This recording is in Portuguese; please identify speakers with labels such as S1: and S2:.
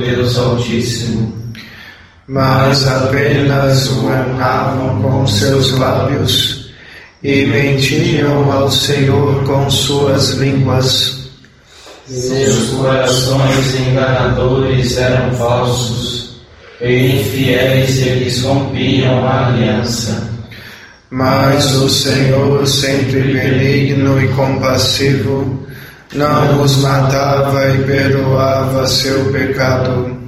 S1: Deus Altíssimo.
S2: Mas apenas o honravam com seus lábios e mentiam ao Senhor com suas línguas.
S1: Seus corações enganadores eram falsos, e infiéis eles rompiam a aliança.
S2: Mas o Senhor, sempre benigno e compassivo, não os matava e perdoava seu pecado.